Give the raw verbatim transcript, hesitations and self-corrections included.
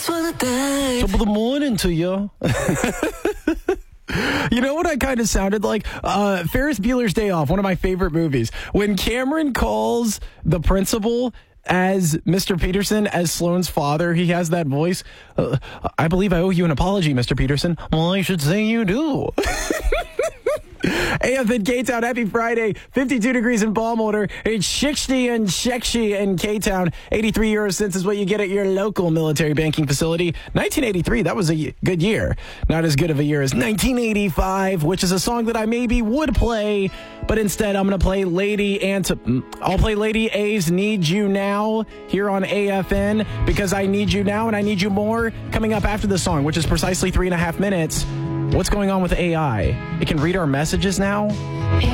Top of the morning to you. You know what I kind of sounded like? Uh, Ferris Bueller's Day Off, one of my favorite movies. When Cameron calls the principal as Mister Peterson, as Sloane's father, he has that voice. Uh, I believe I owe you an apology, Mister Peterson. Well, I should say you do. A F in K-Town, happy Friday. fifty-two degrees in Balmorder. It's sixty and sexy in K-Town. eighty-three euro cents is what you get at your local military banking facility. nineteen eighty-three, that was a good year. Not as good of a year as nineteen eighty-five, which is a song that I maybe would play, but instead I'm going to play Lady Ant. I'll play Lady A's Need You Now here on A F N, because I need you now and I need you more, coming up after the song, which is precisely three and a half minutes. What's going on with A I? It can read our messages now?